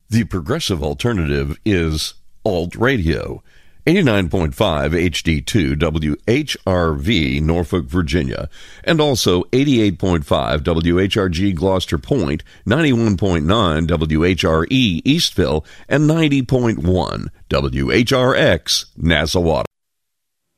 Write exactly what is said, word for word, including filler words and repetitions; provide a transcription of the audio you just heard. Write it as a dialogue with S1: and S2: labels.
S1: The progressive alternative is Alt Radio. eighty-nine point five H D two W H R V, Norfolk, Virginia, and also eighty-eight point five W H R G Gloucester Point, ninety-one point nine W H R E Eastville, and ninety point one W H R X Nassauwatta.